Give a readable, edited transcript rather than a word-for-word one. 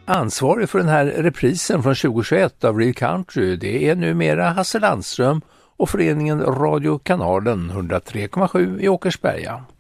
Ansvarig för den här reprisen från 2021 av Real Country, det är numera Hasse Landström och föreningen Radio Kanalen 103,7 i Åkersberga.